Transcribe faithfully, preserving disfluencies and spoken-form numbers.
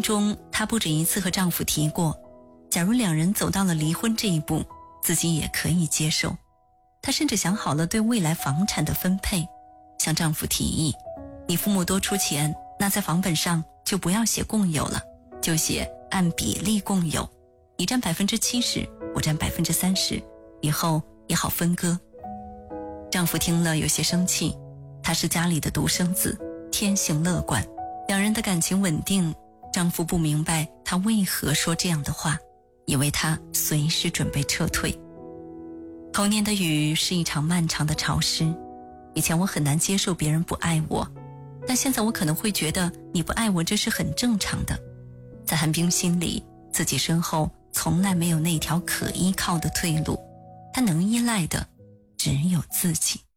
经中，她不止一次和丈夫提过，假如两人走到了离婚这一步，自己也可以接受。她甚至想好了对未来房产的分配，向丈夫提议，你父母多出钱，那在房本上就不要写共有了，就写按比例共有，你占百分之七十，我占百分之三十，以后也好分割。丈夫听了有些生气，他是家里的独生子，天性乐观，两人的感情稳定。丈夫不明白他为何说这样的话，以为他随时准备撤退。猴年的雨是一场漫长的潮湿，以前我很难接受别人不爱我，但现在我可能会觉得你不爱我这是很正常的。在韩冰心里，自己身后从来没有那条可依靠的退路，他能依赖的只有自己。